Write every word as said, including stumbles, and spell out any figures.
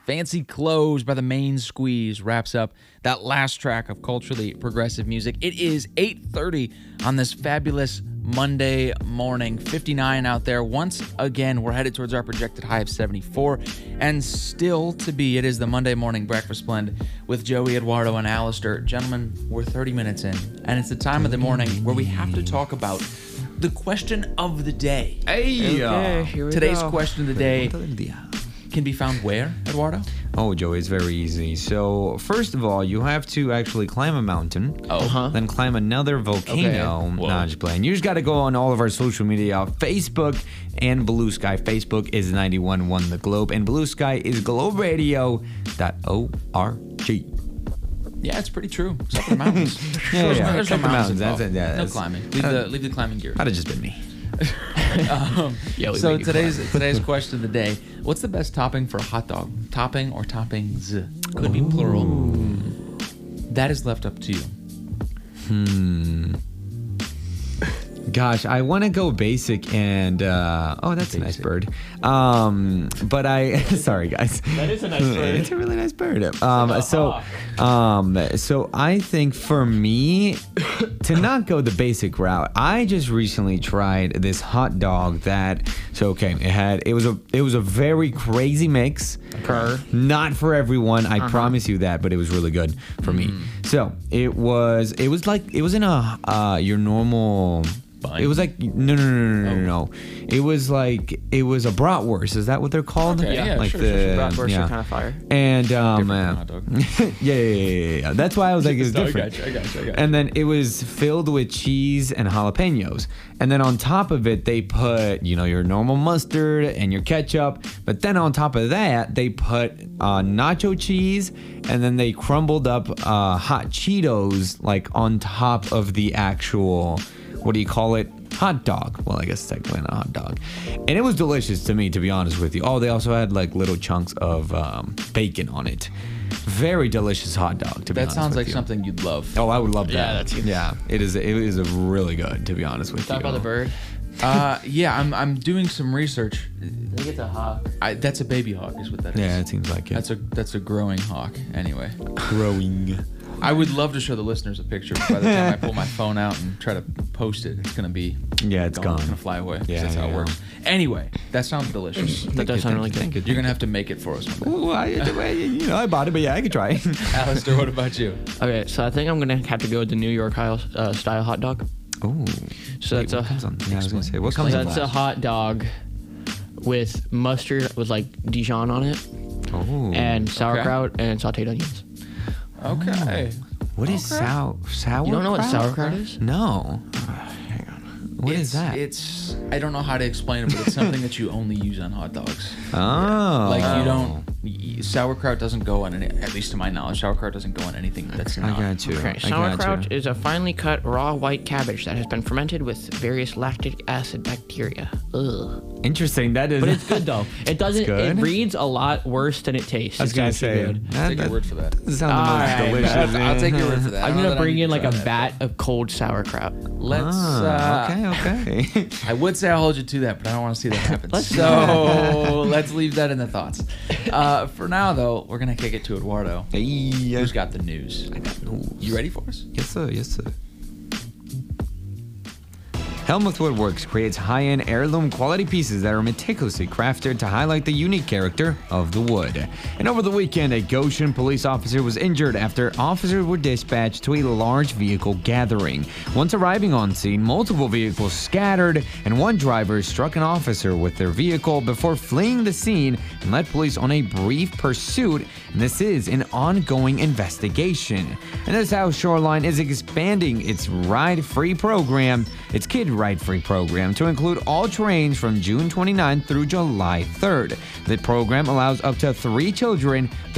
Fancy Clothes by the Main Squeeze wraps up that last track of culturally progressive music. It is eight thirty on this fabulous Monday morning. fifty-nine out there. Once again, we're headed towards our projected high of seventy-four. And still to be, it is the Monday Morning Breakfast Blend with Joey, Eduardo, and Alistair. Gentlemen, we're thirty minutes in, and it's the time of the morning where we have to talk about the question of the day. Hey, Okay, here we Today's go. question of the day can be found where, Eduardo? Oh, Joey, it's very easy. So, first of all, you have to actually climb a mountain. Oh. Uh-huh. Then climb another volcano. Okay. Whoa. Nah, just playing. You just got to go on all of our social media, Facebook and Blue Sky. Facebook is ninety-one point one The Globe, and Blue Sky is globe radio dot org. Yeah, it's pretty true. Except for the mountains. Yeah, There's yeah, no- there's no except the mountains. involved. That's it, yeah, no that's- climbing. Leave the, leave the climbing gear. Might have just been me. Um, Yeah, we so make you today's today's question of the day: what's the best topping for a hot dog? Topping or toppings? Could be plural. That is left up to you. Hmm. Gosh, I want to go basic and uh, oh, that's a nice Basic. bird. Um, but I sorry guys. That is a nice bird. It's a really nice bird. Um, like a so, um, so I think for me to not go the basic route, I just recently tried this hot dog that. So okay, it had it was a it was a very crazy mix. Per. Not for everyone, I promise you that, but it was really good for me. So it was it was like it was in a uh, your normal. Bun? It was like no no no no no no no. It was like it was a bratwurst. Is that what they're called? Okay, yeah, like sure, the sure, sure. Bratwurst yeah. are kind of fire. And um, Different uh, than hot dog. yeah, yeah, yeah, yeah, yeah. That's why I was like, it was No, I different. got you, I got you, I got you. And then it was filled with cheese and jalapenos. And then on top of it, they put, you know, your normal mustard and your ketchup. But then on top of that, they put uh, nacho cheese, and then they crumbled up uh, hot Cheetos like on top of the actual, what do you call it? Hot dog. Well, I guess technically not a hot dog. And it was delicious to me, to be honest with you. Oh, they also had like little chunks of um, bacon on it. Very delicious hot dog, to be That honest sounds with like you. something you'd love. Oh, I would love that. Yeah, that seems- yeah. It is. It is a really good, to be honest with Talk you. about the bird. Uh, yeah, I'm I'm doing some research. I think it's a hawk. I, that's a baby hawk, is what that is. Yeah, it seems like it. That's a that's a growing hawk. Anyway, growing. I would love to show the listeners a picture. But by the time I pull my phone out and try to post it, it's gonna be Yeah, it's gone. It's gonna fly away. 'cause Yeah, that's how yeah. it works. Anyway, that sounds delicious. That does sound really good. You're gonna have to make it for us one day. Well, I, you know, I bought it, but yeah, I could try. Alistair, what about you? Okay, so I think I'm gonna have to go with the New York uh, style hot dog. Oh. So that's a comes on? Yeah, I was gonna say what Explain. comes on that's a that? hot dog with mustard with like Dijon on it Oh. and sauerkraut and sautéed onions. Okay. What is sour sauerkraut? You don't know what sauerkraut is? No. What is it's, that? It's I don't know how to explain it, but it's something that you only use on hot dogs. Oh. Like you don't y- sauerkraut doesn't go on any, at least to my knowledge, sauerkraut doesn't go on anything that's I not. got you. Okay, I got sauerkraut you. is a finely cut raw white cabbage that has been fermented with various lactic acid bacteria. Ugh. Interesting. That is. But it's good though. It doesn't. good? It reads a lot worse than it tastes. I was It's gonna actually say. good. that- Take your that word for that. doesn't sound the All most right, delicious. I'll, I'll take your word for that. I I'm don't know gonna that I bring need in to like try a that, vat of cold sauerkraut. but Let's. Ah, uh, okay. Okay. I would say I'll hold you to that, but I don't want to see that happen. Let's- so let's leave that in the thoughts. Uh, for now, though, we're gonna kick it to Eduardo, Hey. who's got the news. I got news. You ready for us? Yes, sir. Yes, sir. Helmuth Woodworks creates high-end heirloom quality pieces that are meticulously crafted to highlight the unique character of the wood. And over the weekend, a Goshen police officer was injured after officers were dispatched to a large vehicle gathering. Once arriving on scene, multiple vehicles scattered, and one driver struck an officer with their vehicle before fleeing the scene and led police on a brief pursuit. And this is an ongoing investigation. And this South Shoreline is expanding its ride-free program, its kid ride-free program, to include all trains from June twenty-ninth through July third. The program allows up to three children